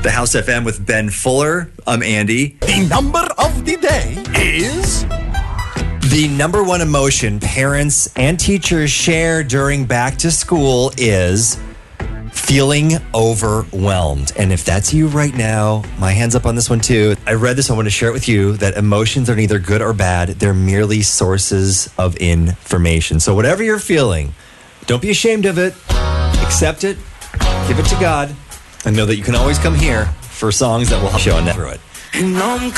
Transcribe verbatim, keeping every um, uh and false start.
The House F M with Ben Fuller. I'm Andy. The number of the day is... The number one emotion parents and teachers share during back to school is feeling overwhelmed. And if that's you right now, my hand's up on this one too. I read this, I want to share it with you, that emotions are neither good or bad. They're merely sources of information. So whatever you're feeling, don't be ashamed of it. Accept it. Give it to God. And know that you can always come here for songs that will help you on through it.